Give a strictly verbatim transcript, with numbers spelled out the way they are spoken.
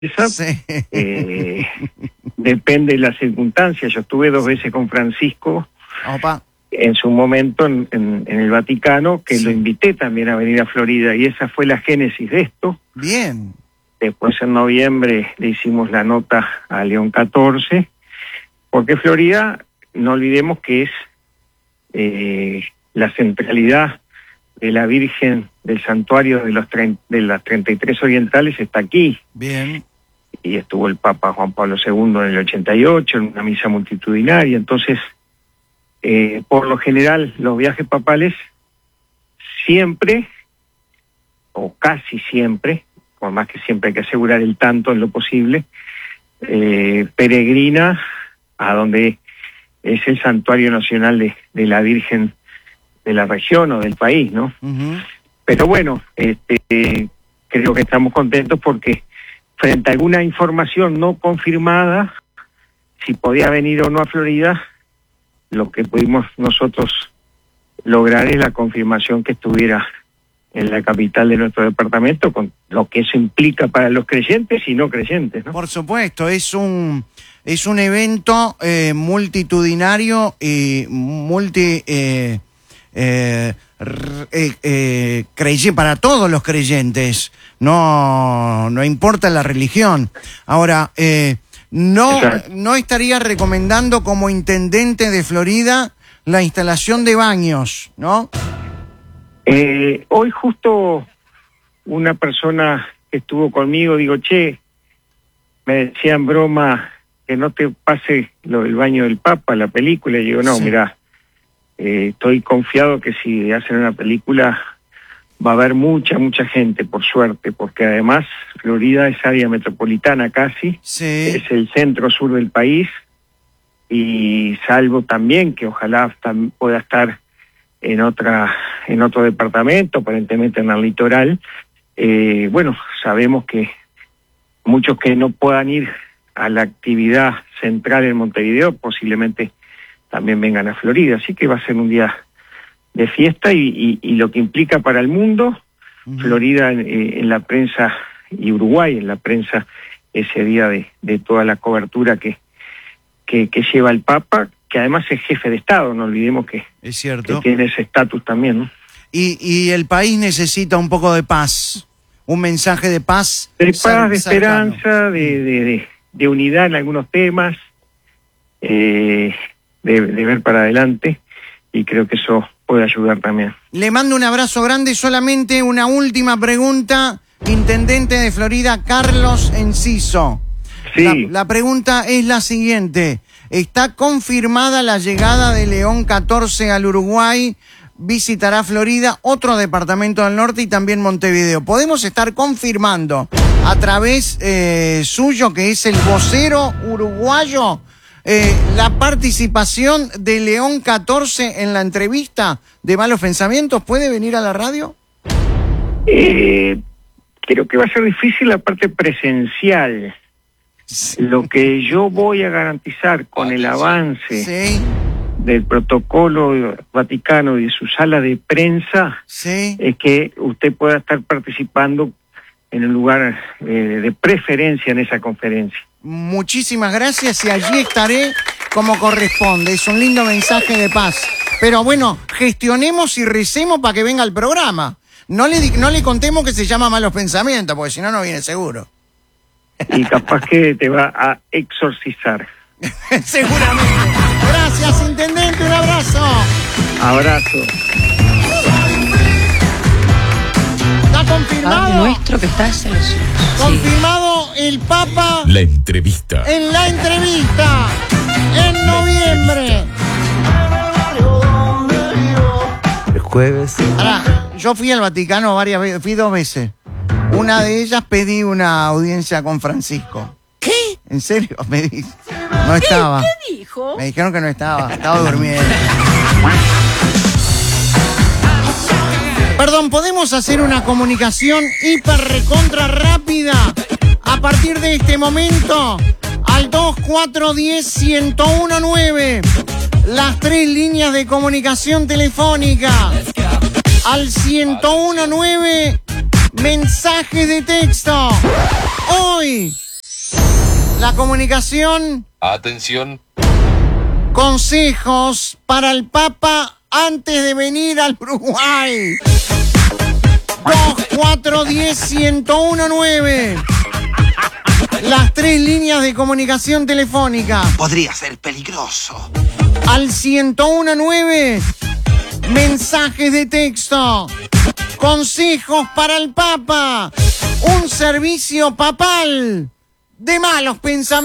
Sí. Eh, depende de las circunstancias. Yo estuve dos veces con Francisco Opa. en su momento en, en, en el Vaticano, que sí. Lo invité también a venir a Florida, y esa fue la génesis de esto. Bien. Después en noviembre le hicimos la nota a León catorce, porque Florida, no olvidemos que es eh, la centralidad de la Virgen del santuario de los de las treinta y tres orientales, está aquí. Bien. Y estuvo el Papa Juan Pablo segundo en el ochenta y ocho, en una misa multitudinaria. Entonces, eh, por lo general, los viajes papales siempre, o casi siempre, por más que siempre hay que asegurar el tanto en lo posible, eh, peregrina a donde es el santuario nacional de, de la Virgen de la región o del país, ¿no? Uh-huh. Pero bueno, este, creo que estamos contentos porque frente a alguna información no confirmada, si podía venir o no a Florida, lo que pudimos nosotros lograr es la confirmación que estuviera en la capital de nuestro departamento, con lo que eso implica para los creyentes y no creyentes, ¿no? Por supuesto, es un es un evento eh, multitudinario y multi eh, eh, eh, eh, creyente para todos los creyentes, no no importa la religión. Ahora, eh, no no estaría recomendando como intendente de Florida la instalación de baños, ¿no? Eh, hoy justo una persona que estuvo conmigo, digo, che, me decía en broma que no te pase lo del baño del Papa, la película, y digo, no, sí. Mirá, eh, estoy confiado que si hacen una película va a haber mucha, mucha gente, por suerte, porque además Florida es área metropolitana casi, sí. Es el centro sur del país, y salvo también que ojalá tam- pueda estar en otra en otro departamento, aparentemente en el litoral, eh, bueno, sabemos que muchos que no puedan ir a la actividad central en Montevideo posiblemente también vengan a Florida, así que va a ser un día de fiesta y, y, y lo que implica para el mundo, uh-huh. Florida en, en la prensa y Uruguay en la prensa ese día de, de toda la cobertura que, que, que lleva el Papa, que además es jefe de Estado, no olvidemos que, es cierto. que tiene ese estatus también, ¿no? Y, y el país necesita un poco de paz, un mensaje de paz. De paz, de esperanza, de, de, de, de unidad en algunos temas, eh, de, de ver para adelante, y creo que eso puede ayudar también. Le mando un abrazo grande, solamente una última pregunta, intendente de Florida, Carlos Enciso. Sí. La, la pregunta es la siguiente. ¿Está confirmada la llegada de León catorce al Uruguay? Visitará Florida, otro departamento del norte y también Montevideo. ¿Podemos estar confirmando a través eh, suyo, que es el vocero uruguayo, eh, la participación de León catorce en la entrevista de Malos Pensamientos? ¿Puede venir a la radio? Eh, creo que va a ser difícil la parte presencial. Sí. Lo que yo voy a garantizar con el avance sí. del protocolo vaticano y de su sala de prensa sí. es que usted pueda estar participando en un lugar eh, de preferencia en esa conferencia. Muchísimas gracias y allí estaré como corresponde. Es un lindo mensaje de paz. Pero bueno, gestionemos y recemos para que venga el programa. No le, no le contemos que se llama Malos Pensamientos, porque si no, no viene seguro. Y capaz que te va a exorcizar. Seguramente. Gracias, intendente, un abrazo. Abrazo. Está confirmado. Padre nuestro que estás en los cielos. Confirmado el Papa. La entrevista. En la entrevista. En noviembre. El jueves. Ahora, yo fui al Vaticano varias veces, fui dos veces. Una de ellas pedí una audiencia con Francisco. ¿Qué? ¿En serio? Me di... No estaba. ¿Qué, ¿Qué dijo? Me dijeron que no estaba, estaba durmiendo. Perdón, ¿podemos hacer una comunicación hiper recontra rápida a partir de este momento? Al dos cuatro uno cero, uno cero uno nueve. Las tres líneas de comunicación telefónica. Al ciento uno nueve. Mensajes de texto. Hoy La comunicación. Atención. Consejos para el Papa antes de venir al Uruguay. dos cuatro uno cero uno uno nueve. Las tres líneas de comunicación telefónica. Podría ser peligroso. Al ciento nueve, mensajes de texto. Consejos para el Papa. Un servicio papal de malos pensamientos.